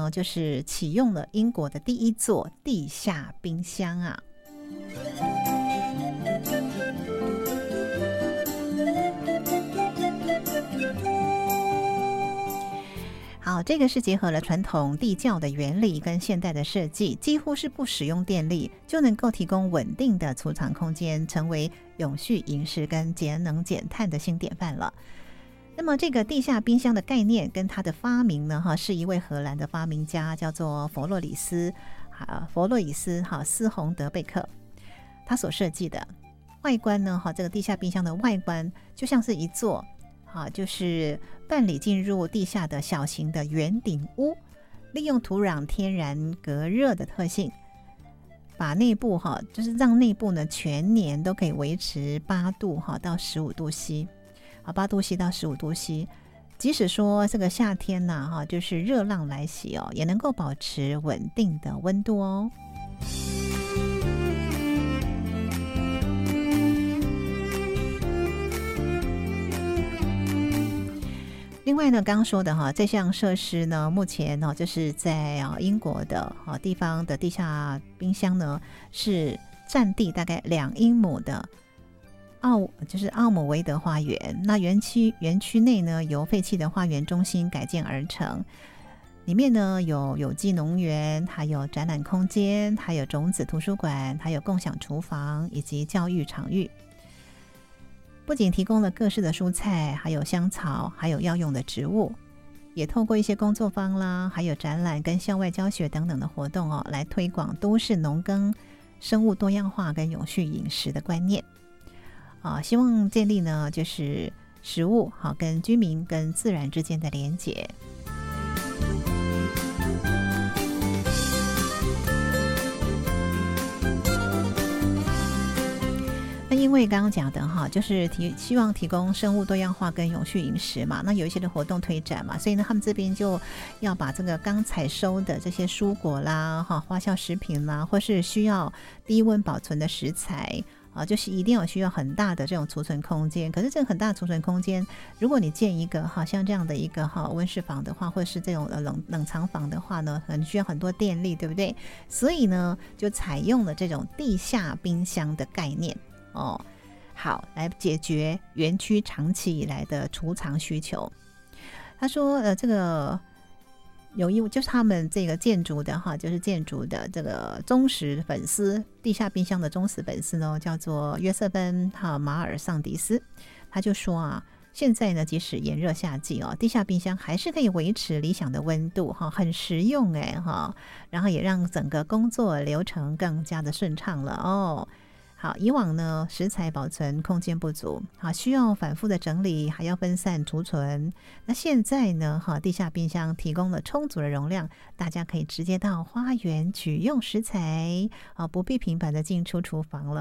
呢，就是启用了英国的第一座地下冰箱啊。好，这个是结合了传统地窖的原理跟现代的设计，几乎是不使用电力就能够提供稳定的储藏空间，成为永续饮食跟节能减碳的新典范了。那么这个地下冰箱的概念跟它的发明呢，是一位荷兰的发明家，叫做弗洛里斯斯洪德贝克，他所设计的外观呢，这个地下冰箱的外观就像是一座就是半里进入地下的小型的圆顶屋，利用土壤天然隔热的特性，把内部就是让内部呢全年都可以维持8度到15度 C， 8度 C 到15度 C， 即使说这个夏天呢就是热浪来袭也能够保持稳定的温度哦。另外呢，刚刚说的这项设施呢，目前就是在英国的地方的地下冰箱呢，是占地大概2英亩的就是奥姆维德花园。那园区内呢，由废弃的花园中心改建而成，里面呢有有机农园，还有展览空间，还有种子图书馆，还有共享厨房以及教育场域。不仅提供了各式的蔬菜，还有香草，还有药用的植物，也透过一些工作坊啦，还有展览跟校外教学等等的活动来推广都市农耕、生物多样化跟永续饮食的观念希望建立呢就是食物跟居民跟自然之间的连结。那因为刚刚讲的就是希望提供生物多样化跟永续饮食嘛，那有一些的活动推展嘛，所以呢他们这边就要把这个刚采收的这些蔬果啦花酵食品啦，或是需要低温保存的食材就是一定要需要很大的这种储存空间。可是这个很大的储存空间，如果你建一个像这样的一个温室房的话，或者是这种冷藏房的话呢，很需要很多电力，对不对？所以呢就采用了这种地下冰箱的概念好，来解决园区长期以来的储藏需求。他说这个就是他们这个建筑的就是建筑的这个忠实粉丝，地下冰箱的忠实粉丝呢，叫做约瑟芬马尔桑迪斯。他就说现在呢即使炎热夏季地下冰箱还是可以维持理想的温度很实用然后也让整个工作流程更加的顺畅了好，以往呢食材保存空间不足需要反复的整理，还要分散储存。那现在呢地下冰箱提供了充足的容量，大家可以直接到花园取用食材不必频繁的进出厨房了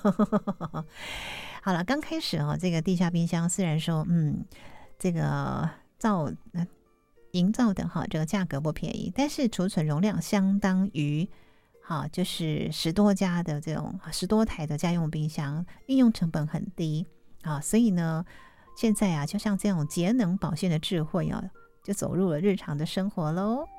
好了，刚开始这个地下冰箱虽然说这个营造的这个价格不便宜，但是储存容量相当于就是10多家的这种10多台的家用冰箱，运用成本很低所以呢现在就像这种节能保鲜的智慧就走入了日常的生活咯。